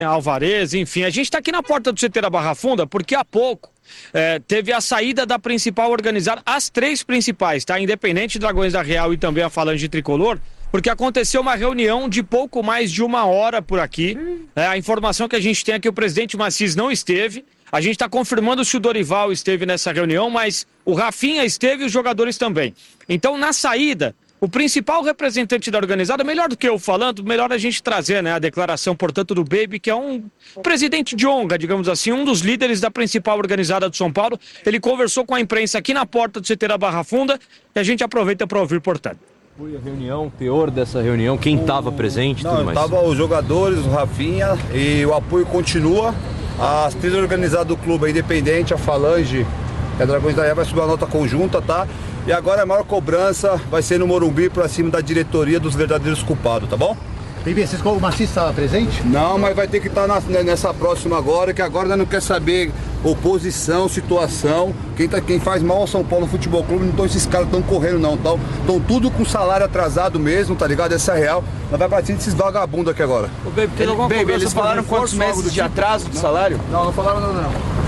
Alvarez, enfim. A gente está aqui na porta do CT da Barra Funda porque há pouco teve a saída da principal organizada, as três principais, tá? Independente, Dragões da Real e também a Falange Tricolor, porque aconteceu uma reunião de pouco mais de 1 hora por aqui. A informação que a gente tem é que o presidente Maciz não esteve. A gente está confirmando se o Dorival esteve nessa reunião, mas o Rafinha esteve e os jogadores também. Então, na saída, o principal representante da organizada, melhor do que eu falando, melhor a gente trazer, né, a declaração, portanto, do Baby, que é um presidente de honra, digamos assim, um dos líderes da principal organizada do São Paulo. Ele conversou com a imprensa aqui na porta do CT da Barra Funda e a gente aproveita para ouvir, portanto. Foi a reunião, o teor dessa reunião, quem estava presente, tudo mais? Estavam os jogadores, o Rafinha, e o apoio continua. As três organizadas do clube, a Independente, a Falange e a Dragões da Real vai subir uma nota conjunta, tá? E agora a maior cobrança vai ser no Morumbi pra cima da diretoria dos verdadeiros culpados, tá bom? Baby, o Maciz estava presente? Não, mas vai ter que estar nessa próxima agora, que agora nós não quer saber oposição, situação. Quem faz mal ao São Paulo Futebol Clube, não estão esses caras estão correndo não, estão tudo com salário atrasado mesmo, tá ligado? Essa é real. Nós vai bater desses vagabundos aqui agora. Ô, Baby, eles falaram quantos meses de atraso de salário? Não falaram não.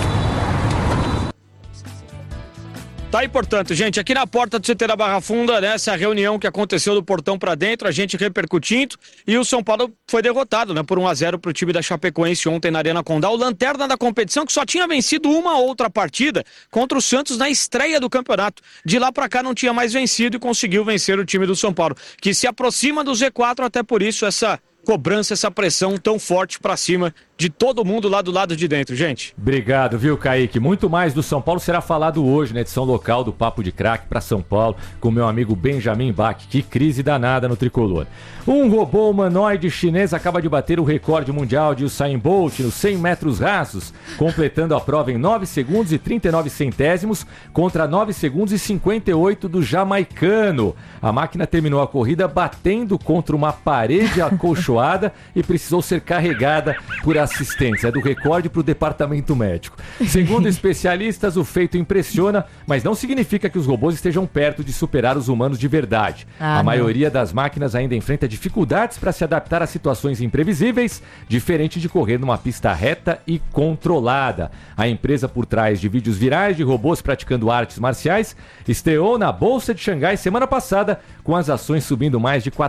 Tá aí, portanto, gente, aqui na porta do CT da Barra Funda, né, essa reunião que aconteceu do portão pra dentro, a gente repercutindo, e o São Paulo foi derrotado, né, por 1-0 pro time da Chapecoense ontem na Arena Condá, o lanterna da competição que só tinha vencido uma outra partida contra o Santos na estreia do campeonato. De lá pra cá não tinha mais vencido e conseguiu vencer o time do São Paulo, que se aproxima do Z4, até por isso essa cobrança, essa pressão tão forte pra cima de todo mundo lá do lado de dentro, gente. Obrigado, viu, Kaique? Muito mais do São Paulo será falado hoje na edição local do Papo de Craque para São Paulo, com meu amigo Benjamin Bach. Que crise danada no tricolor. Um robô humanoide chinês acaba de bater o recorde mundial de Usain Bolt nos 100 metros rasos, completando a prova em 9 segundos e 39 centésimos contra 9 segundos e 58 do jamaicano. A máquina terminou a corrida batendo contra uma parede acolchoada e precisou ser carregada por assistentes. É do recorde para o departamento médico. Segundo especialistas, o feito impressiona, mas não significa que os robôs estejam perto de superar os humanos de verdade. A maioria das máquinas ainda enfrenta dificuldades para se adaptar a situações imprevisíveis, diferente de correr numa pista reta e controlada. A empresa por trás de vídeos virais de robôs praticando artes marciais estreou na Bolsa de Xangai semana passada, com as ações subindo mais de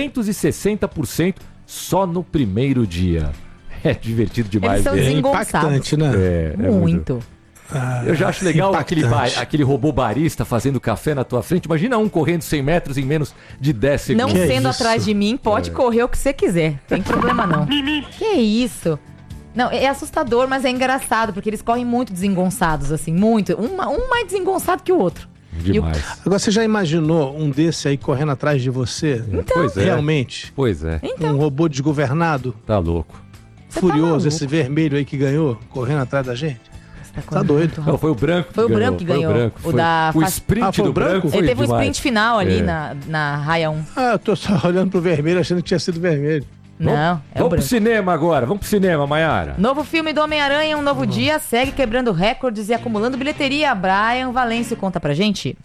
460% só no primeiro dia. É divertido demais. Eles são desengonçados. Impactante, né? Muito. Eu já acho legal aquele robô barista fazendo café na tua frente. Imagina um correndo 100 metros em menos de 10 segundos. Não sendo atrás de mim, pode correr o que você quiser. Tem problema não. Que isso? Não, é assustador, mas é engraçado, porque eles correm muito desengonçados, assim, muito. Um mais desengonçado que o outro. Demais. Agora, você já imaginou um desse aí correndo atrás de você? Então. Pois é. Realmente? Pois é. Um robô desgovernado? Tá louco. Furioso, esse vermelho aí que ganhou, correndo atrás da gente? Tá doido. Não, foi o branco que ganhou. Foi o branco que ganhou. O sprint do branco foi Ele teve demais. um sprint final ali na raia 1. Eu tô só olhando pro vermelho, achando que tinha sido vermelho. Não, Vamos pro cinema agora. Vamos pro cinema, Maiara. Novo filme do Homem-Aranha, Um Novo Dia, segue quebrando recordes e acumulando bilheteria. Brian Valêncio conta pra gente.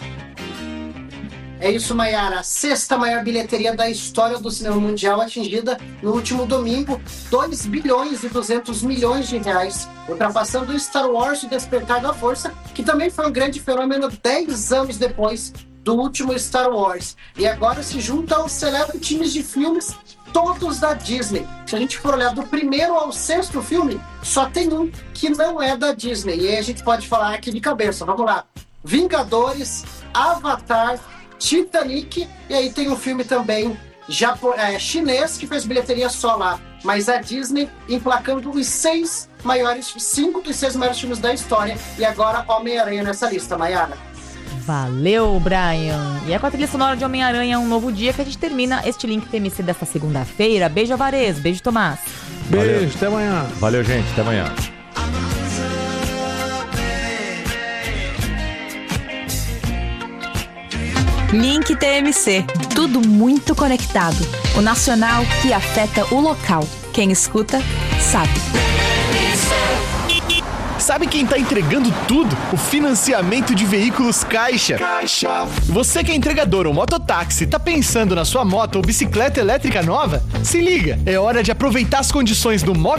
É isso, Maiara. A sexta maior bilheteria da história do cinema mundial, atingida no último domingo, 2 bilhões e 200 milhões de reais, ultrapassando o Star Wars O Despertar da Força, que também foi um grande fenômeno 10 anos depois do último Star Wars. E agora se junta aos célebres times de filmes, todos da Disney. Se a gente for olhar do primeiro ao sexto filme, só tem um que não é da Disney. E aí a gente pode falar aqui de cabeça. Vamos lá. Vingadores, Avatar, Titanic, e aí tem um filme também chinês que fez bilheteria só lá, mas a Disney emplacando os 5 dos 6 maiores filmes da história, e agora Homem-Aranha nessa lista, Maiara. Valeu, Brian. E é com a trilha sonora de Homem-Aranha, Um Novo Dia, que a gente termina este Link TMC desta segunda-feira. Beijo, Alvarez. Beijo, Tomás. Beijo, até amanhã. Valeu, gente. Até amanhã. Link TMC. Tudo muito conectado. O nacional que afeta o local. Quem escuta, sabe. Sabe quem tá entregando tudo? O financiamento de veículos Caixa. Você que é entregador ou mototáxi, tá pensando na sua moto ou bicicleta elétrica nova? Se liga, é hora de aproveitar as condições do